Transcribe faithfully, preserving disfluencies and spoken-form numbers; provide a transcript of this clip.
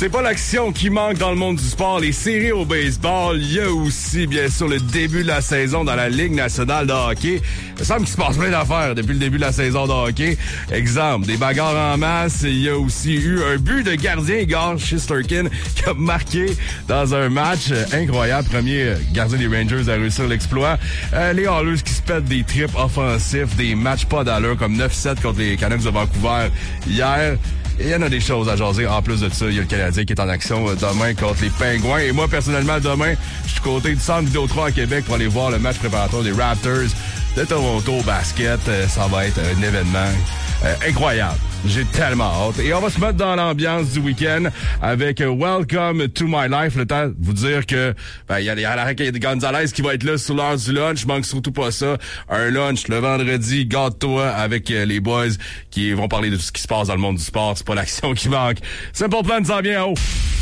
C'est pas l'action qui manque dans le monde du sport. Les séries au baseball, il y a aussi, bien sûr, le début de la saison dans la Ligue nationale de hockey. Il me semble qu'il se passe plein d'affaires depuis le début de la saison de hockey. Exemple, des bagarres en masse. Il y a aussi eu un but de gardien, Igor Shesterkin, qui a marqué dans un match incroyable. Premier gardien des Rangers à réussir l'exploit. Euh, les Oilers qui se pètent des trips offensifs, des matchs pas d'allure, comme neuf sept contre les Canucks de Vancouver hier. Et il y en a des choses à jaser. En plus de ça, il y a le Canadien qui est en action demain contre les Pingouins. Et moi, personnellement, demain, je suis côté du Centre Vidéotron à Québec pour aller voir le match préparatoire des Raptors de Toronto au basket. Ça va être un événement euh, incroyable. J'ai tellement hâte. Et on va se mettre dans l'ambiance du week-end avec Welcome to My Life. Le temps de vous dire que ben il y a les Alaric et Gonzalez qui va être là sur l'heure du lunch. Manque surtout pas ça. Un lunch le vendredi, gâte-toi avec les boys qui vont parler de tout ce qui se passe dans le monde du sport. C'est pas l'action qui manque. Simple Plan s'en vient en haut.